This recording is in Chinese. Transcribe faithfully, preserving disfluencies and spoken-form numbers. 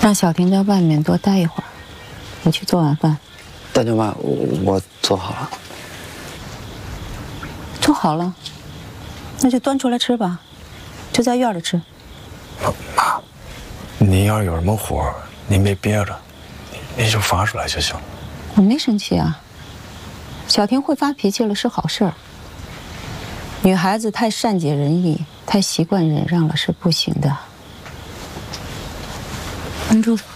让小婷在外面多待一会儿，我去做晚饭。 大舅妈，我我做好了。 做好了，那就端出来吃吧，就在院里吃。 妈，您要是有什么火，您别憋着，您就发出来就行了。 我没生气啊。小婷会发脾气了是好事儿。女孩子太善解人意，太习惯忍让了是不行的。关住他。